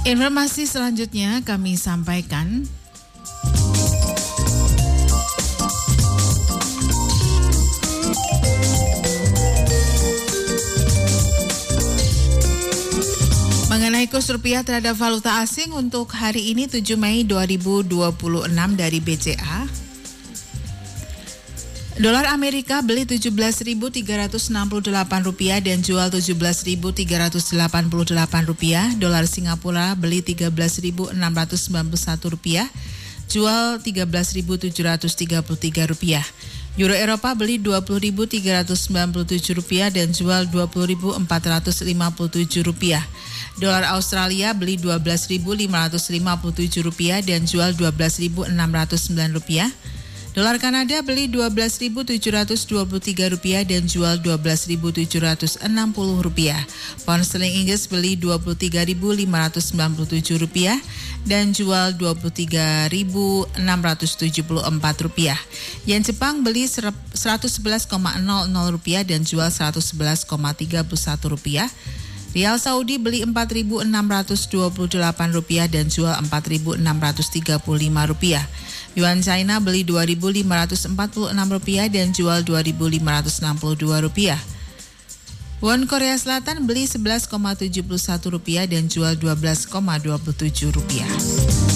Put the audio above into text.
Informasi selanjutnya kami sampaikan. Mengenai kurs rupiah terhadap valuta asing untuk hari ini 7 Mei 2026 dari BCA. Dolar Amerika beli Rp17.368 dan jual Rp17.388. Dolar Singapura beli Rp13.691, jual Rp13.733. Euro Eropa beli Rp20.397 dan jual Rp20.457. Dolar Australia beli Rp12.557 dan jual Rp12.609. Dolar Kanada beli Rp12.723 dan jual Rp12.760. Pound sterling Inggris beli Rp23.597 dan jual Rp23.674. Yen Jepang beli Rp111,00 dan jual Rp111,31. Rial Saudi beli Rp4.628 dan jual Rp4.635. Yuan China beli Rp2.546 dan jual Rp2.562. Won Korea Selatan beli Rp11,71 dan jual Rp12,27.